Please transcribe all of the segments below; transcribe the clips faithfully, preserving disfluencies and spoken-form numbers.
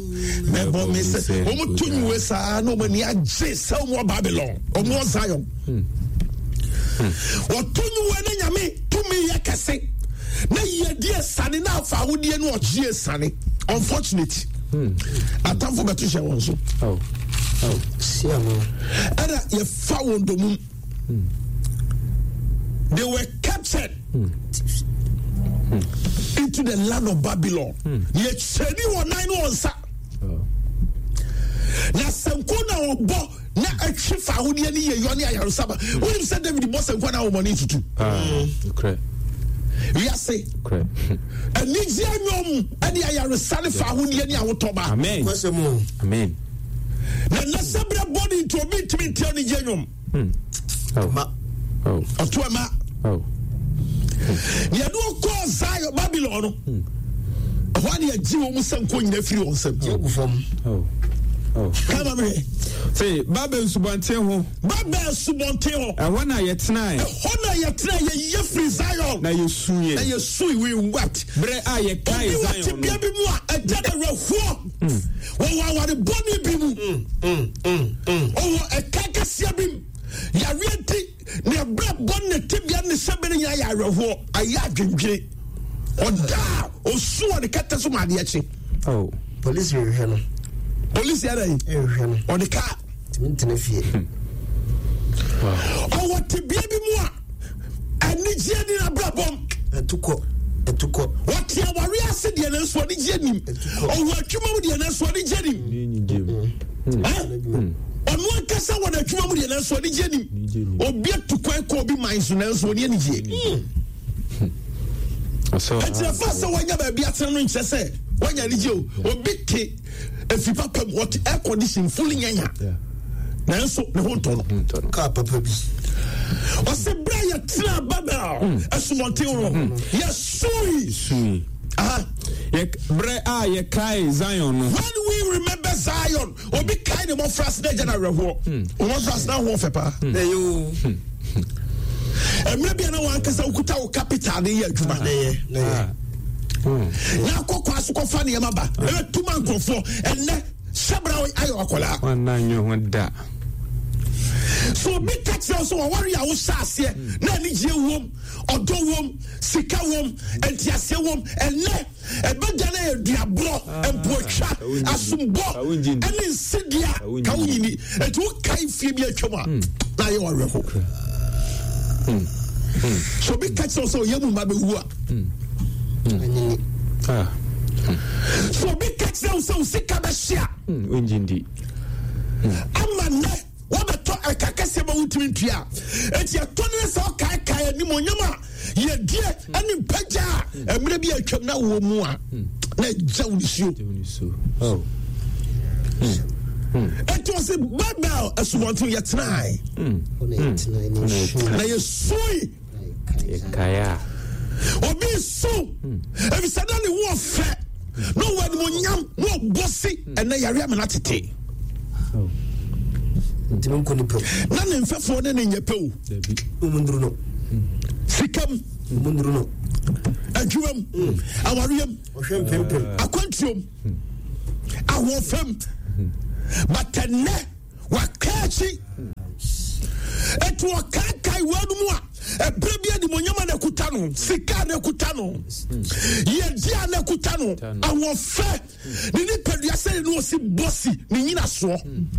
Mebo me say omo tunwe sa no mani agye se omo Babylon omo Zion o tunwe na nyame tumi yakase na yedie sane na afa wodie no ogye sane unfortunate atamfo beto hye won so oh oh see am era ye fa wondomu they were captured into the land of Babylon. Ye chedi wo nine won sa. Na sanko na obo na atwe fa hodi ani ye yo ne ayarosaba. When said David boss sanko na wo money tutu. Ah, okay. We are say. Okay. Ani ji anyom ani ayarosane fa hodi ani awotoba. Amen. Amen. Na na sabra body to obi timi tell ni jenyom. Hmm. Oh. Ma. Oh. Otuama. Oh. Ya do call Zion Babylon. When you do almost some coin the free on some. Oh. Oh. Come on here. Say Babel Subanteo. Babel Subanteo. And when I yet nine. Honor yet nine ye free Zion. Now you sue. Now you sue we what? Bre I kai Zion. Baby moi a dead a four. Oh, what a bonny bimu. Oh, a kakasia bim. Ya really ne bra bonne tibia ne sebere nya ya reho aya dwendwe oda osuo de kata so ma de achi oh police rehwe no police ya dai rehwe no on the car tintene fie oh what tibia bi mu a ani je ni na bra bom etuko etuko what ya wari ase de na so ni je nim oh what twuma mu de na so ni je nim onu akasa wona atwuma mu de na so ni je nim obi atukwan ko obi man so na so ni ani je so ati afa so wanya ba bia tena no nche se wanya ni je obi ke efi papa what air condition fully nyanya na so ne ho to no ka papa bi o se bra ya tena Babel asumonte ro ya sui sui ah ye bre a ye kai Zion no when we remember Zion obi kai ne mo fras na jana reho o mo fras na ho fepa na yo emre bia na wan kasa ukuta o capital ne ye adwuma na ye na ye na kokwa so kofa ne yema ba e tuma nkofo enne sabra ayo akola wan na nyo ho da so be catch so worry a wo sase na ni je wom odo wom sika wom entiase wom enne e bega na eduabro empoatwa asumbo ene sidia ka wonyini etu kai fie bi atwama na ye woreko so be catch so yemu ma be wu a anini ah so be catch so sika be hia onjindi amane wabeto akakase ba wutimi ntua eti atone se o kai kai ni monyama ye die ani paja emre bi atwam na wo mu a na jawusuo oh eti o se Babel asumonto ye tnai na ye sui ye kaya obi su ebi sadani wo fe no wani monyam wo bosi ena yare amena tete oh ntimi ko ni pro na ne mfefo ne ne nyepe o umunduru no sikam umunduru no adwum awariyam ohwem pempem akwantiom awofam batenne wakachi etu wakakai wanu mu a ebrebia di monyama na kutano sika na kutano ye dia na kutano awofe ni ni pedua se ni osi bosi ni nyina so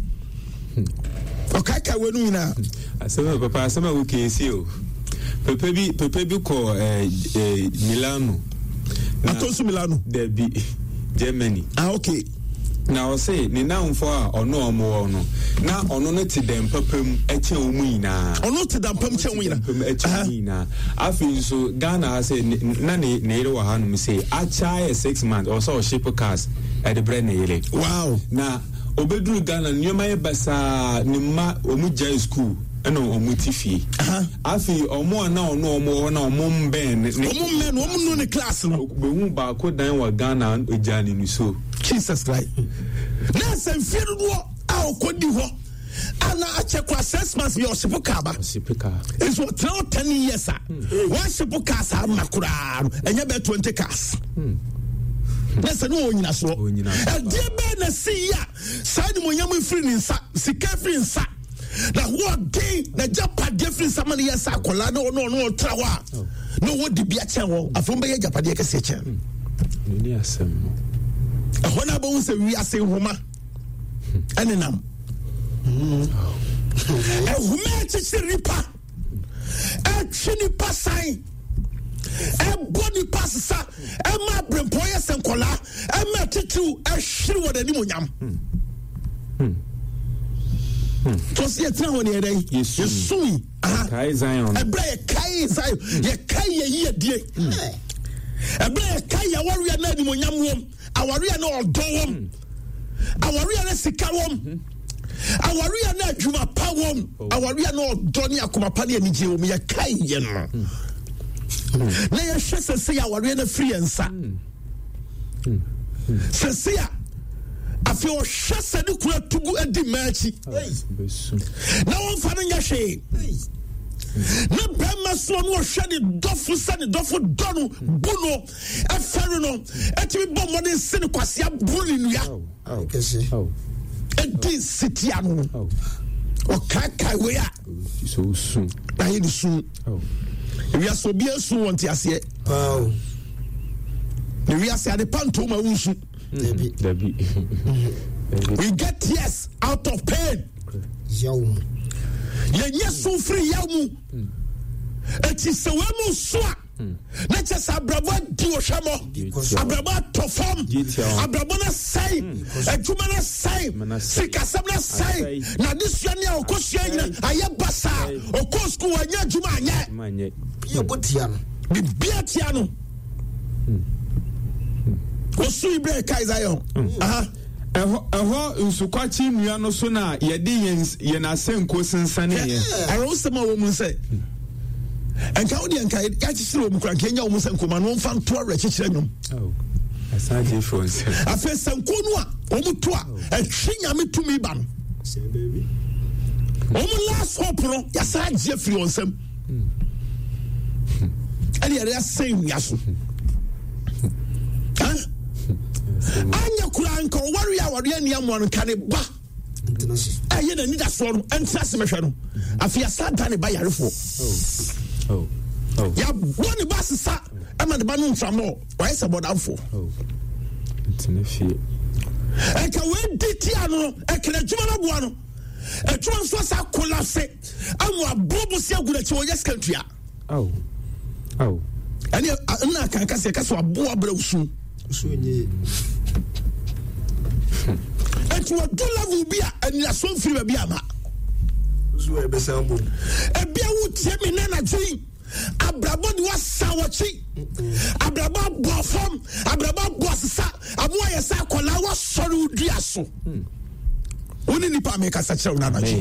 okay ka wenu nyina asema papa asema wo kesi o pepe bi pepe bi ko eh Milano atonso Milano debi Germany ah okay na o say ni na unfo a ono omo no na ono no ti dem papam eche omu nyina ono ti dem pam che omu nyina eche nyina afi so Ghana say na ne ne ire wa hanu say acha six months or so ship cars at the brand ire wow na obeduru Ghana nyoma ye basa ni ma omu jai school eno omu tifie afi omo na ono omo na omo mben ni omo men omo no ne class no be hu ba ko dan wa Ghana ejani ni so Jesus Christ na sem fieru do a okodi ho ana ache kwa assessments yo sipuka ba sipuka is what ten years ah one sipuka sa makura enya be twenty cars That's no onyina so. E die be na see ya. Sa ni mo nyam free ni nsa, sika free nsa. Na what day na japa different samani ya sa kola no no no trawa. No what di bia che wo. Afom be ya japa de kese che. Ni asem. A hona ba unse wi ase homa. Anenam. E homa che ripa. E chini pasai. E body pass sa. E ma brempo ya senkola. E ma titu e hiri wo dani mo nyam. To see a town on your day, yes, soon. Kai Zion, a brave Kai Zion, ye Kai ye dear. A brave Kai, a warrior, no yam, a warrior, no dome, a warrior, sika wom, a warrior, no Juma Pawom, a warrior, no Donia Kumapani and Nijio, me a Kai yen. Nay, a shess and say, a warrior, free and son. Sasia. After your shots and you could to go at the match. Now I'm finding a shame. No Brahma son was shedding Doffo Sunny, Doffo Dono, Bono, and Ferrano, and to be bombed in Senequasia, bullying ya. Oh, oh, and this Sitiano. Oh, Kaka, we are so soon. I hear soon. Oh, we are so be soon, want to say. Oh, we are saying the Pantoma Usu. Debbie. Debbie. We get yes out of pain. Yo. Yes, so free yamu. It is so well so. Not just a bravo Dioshamo, a bravo Tofom, a brabona say, a Jumana say, Sikasabna say. Now this young young Koshian, I am Bassa, or Cosco, and Yajumanya. You put Yan. Be Beatiano. Osu ibre Kaizayo. Aha. Eho nsukwachi nua no so na ye de ye na senko sensane ye. Aro sema wo mun se. Enka wo de enka ya chichire wo mukran kenya wo mun senko ma no mfa nto ara chichire nyom. Oh. Asaje France. Afa senko no a wo muto a ehwe nyame tumi ba no. Se baby. Wo mun last hope no ya sa je free onsam. Ali ya sen yaso. Huh? Anya kuranko warrior warrior ni amon kan ba aye na nida so no entrance mehwe no afia santa ne ba yarefo oh oh ya woni ba sesa ama ne ba no ntramo why is about afo oh ntnefi e ka we ditia no e kra djuma na boa no e tron so sa collapse amu abobu si agura chi wo yes country oh oh ani na kan ka se ka so abo abra usu usu ni et what do level be and ya so free be ama usu e be sambo e bia wo tie me na na dwin abrabo de wasawachi abrabo bofom abrabo bosesa abo ya sa kola wa sori udua so oni ni pa me ka sa kire na na ji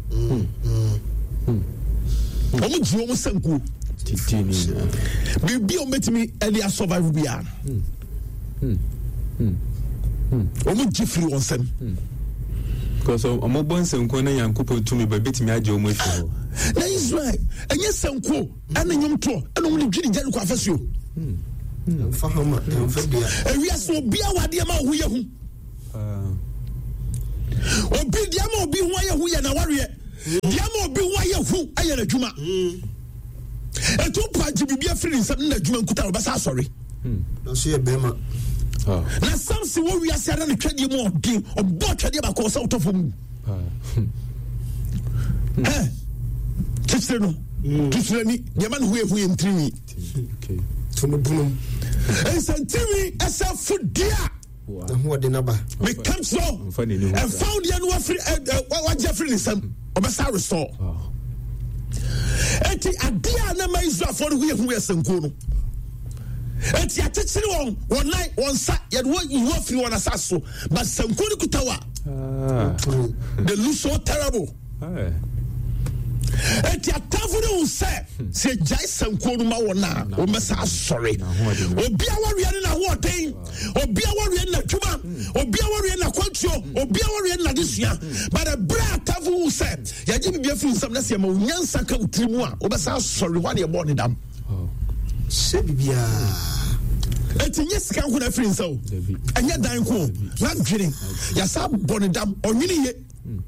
omo ji omo sanku titini bibi o metimi elia survive bia hmm hmm omo ji free onsem because omo bon sanku na yankopo tumi ba betimi age omo efi na Israel enye sanku ana nyum to ana omo dwiri jare kwa afasuo hmm fahama fabia ewia so bia wade ma hu ye hu ah obi dia ma obi hu ye hu ye na ware dia ma obi hu ye hu aye na djuma eto pa jibibia free nsem na djuma nkuta ba sa sorry na so ye bema ah na samsi wo wi ase na twade mu odin obo twade ba ko sa utofo mu ah eh kitsere no kitsere ni ye man hu ye hu ye ntrini okay to no bunu e santimi asa fudia na ho de naba we come so and found the no free what Jeffrey nsem obesa restore eti adia na ma Israel for hu ye hu ye sanko no eti atechiri won wonai wonsa ye wo you free one asaso but sanko ni kutawa the lose so terrible eti atafu ne unse se jai sanko no ma wona o mesa sorry obi aware na ho den obi aware na djuma obi aware na kwantio obi aware na desua but the bra atafu unse ya ji bibia fi nsam na se ma onyansa ka utirimu a o mesa sorry one ye born dam se bibia eti nye sika nko na free nso enye dan ko na dwene ya sa bone dam onwini ye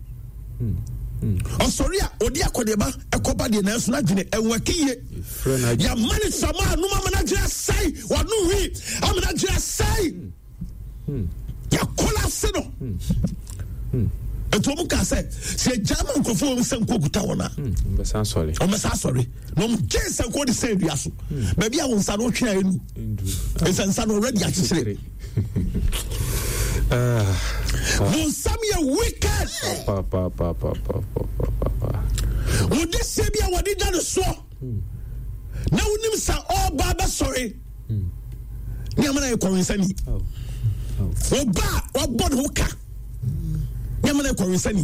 osori a odi akodeba ekoba de na so na dwene enwakiye ya mani sama no ma na dwene sai wonu wi am na dwene sai ya kola se no eto mu ka se se jama nkofo mu se nkokuta wona be san sorry o me sa sorry no mu jense ko de se dua so ba bia won sa no twa enu ensa sa no already akisire ah mon samia wicked pa pa pa pa pa pa wo de se bia wo de da no so na wonim sa o ba ba sorry ni amana e ko nsani oh oh ba wo bod hoka nyamana kwa wisani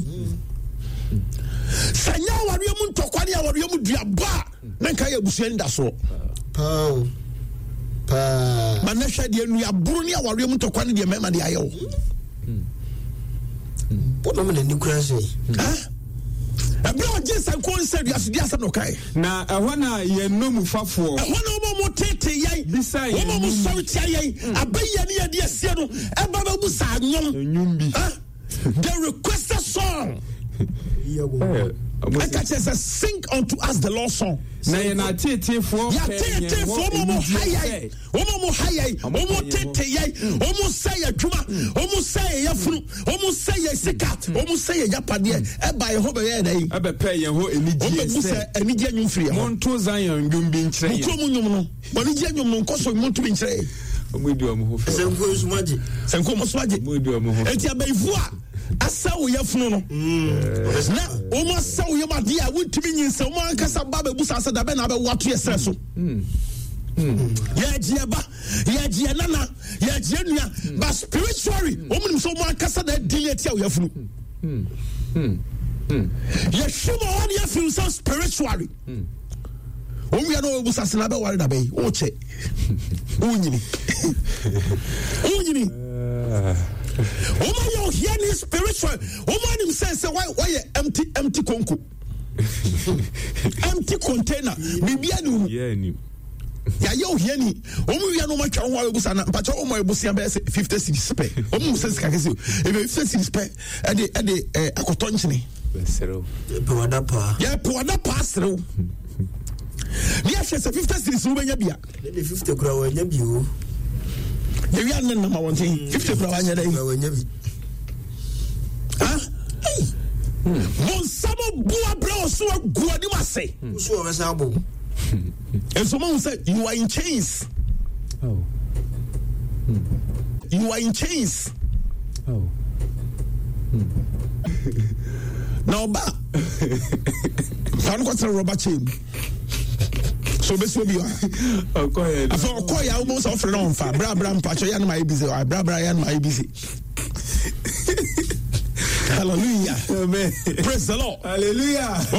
sanya wari mu ntokwa ne wari mu duaba na nka ya busu nda so pa pa mana hwa de anu aburu ne wari mu ntokwa ne de mema de ayewo bono me ni kura sei ha abia o je san ko nsa duaso dia sa no kai na ehwa na ye no mu fafo ehwa na mo mo tete yai wo mo mo so tia yai abayya ne ya de asie no e ba ba bu sa anyom nyum bi the requested song. I catch us a sing unto us the Lord song. Na ye na tete fo ya tete fo mo mo hayai o mo hayai o mo tete yai o mo say adwuma o mo say ya funu o mo say ya sika o mo say ya pade e ba ye ho be ye dai e be pe ye ho enigye se enigye nwum firi ho monto zan yan ndwum bi nkyere ye ko mo nwum no enigye nwum no nkoso monto bi nkyere mo di o mo ho fe senko sumaje senko mo sumaje mo di o mo ho enti abaifu a asa wo yafunu no na o ma sa wo yama dia wontimi nyinsa o ma ankasa ba be busa asa da be na be wato yesre so ya jieba ya jienana ya jienua but spiritually o munim so ma ankasa da delete wo yafunu ya shuma one ya feel so spiritually o mi no busa asa na be ware da be o che o nyini o nyini Woman, you hear me spiritual. Woman, him says, "Why, why empty, empty konko, empty container? Maybe I know. Yeah, ni. Yeah, you hear me. Woman, we are no much on why we sana. But you my busi ambe fifty six pay. Woman says, "Kakesi, if fifty six pay, ade ade akotonchini." Besero. Powada pa. Yeah, powada pa sero. Dia shese fifty six wo benya bia. The fifty kura wo nya bi o. You are not number one thing. Fifty for one day. Huh? Monsamo bua bro so guadi mase. So we say abo. And someone said you are in chains. Oh. You are in chains. Oh. Now ba. Can go to rubber chain. So be so be okoye afa okoye almost offer no fa bra bra mpacho ya na my busy bra bra ya na my busy. Hallelujah. Amen. Praise the Lord. Hallelujah.